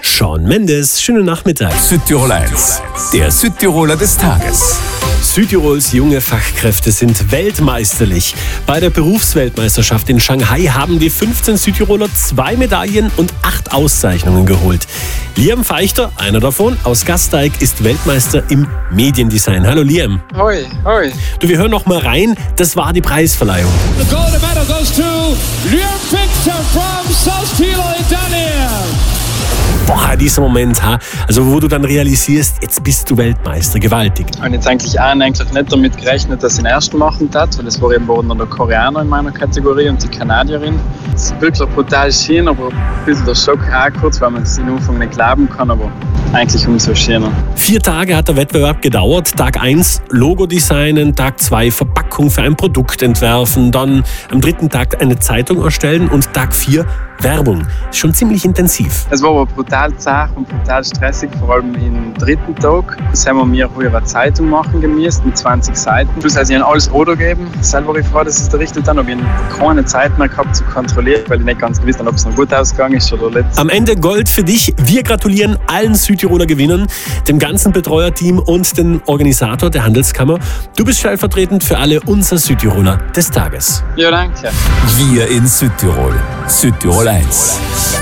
Shawn Mendes, schönen Nachmittag. Südtirol 1, der Südtiroler des Tages. Südtirols junge Fachkräfte sind weltmeisterlich. Bei der Berufsweltmeisterschaft in Shanghai haben die 15 Südtiroler 2 Medaillen und 8 Auszeichnungen geholt. Liam Feichter, einer davon, aus Gasteig, ist Weltmeister im Mediendesign. Hallo Liam. Hoi, hoi. Du, wir hören noch mal rein. Das war die Preisverleihung. The gold medal goes to Liam Feichter from South Tirol, Italien. Boah, dieser Moment, also wo du dann realisierst, jetzt bist du Weltmeister, gewaltig. Ich habe jetzt eigentlich nicht damit gerechnet, dass ich den ersten machen darf, weil es wurden noch der Koreaner in meiner Kategorie und die Kanadierin. Es ist wirklich brutal schön, aber ein bisschen der Schock auch kurz, weil man es am Anfang nicht glauben kann, aber eigentlich umso schöner. 4 Tage hat der Wettbewerb gedauert. Tag 1 Logo designen, Tag 2 Verpackung für ein Produkt entwerfen, dann am 3. Tag eine Zeitung erstellen und Tag 4 Werbung. Schon ziemlich intensiv. Es war aber brutal zart und brutal stressig, vor allem im 3. Tag. Das haben wir mir eine Zeitung machen müssen mit 20 Seiten. Plus also ich habe alles Oder gegeben. Selber ich froh, dass es der richtet dann, aber ich habe keine Zeit mehr gehabt zu kontrollieren, weil ich nicht ganz gewusst habe, ob es noch gut ausgegangen ist oder nicht. Am Ende Gold für dich. Wir gratulieren allen Südtiroler Gewinnern, dem ganzen Betreuerteam und dem Organisator der Handelskammer. Du bist stellvertretend für alle unser Südtiroler des Tages. Ja, danke. Wir in Südtirol. Südtirol 1.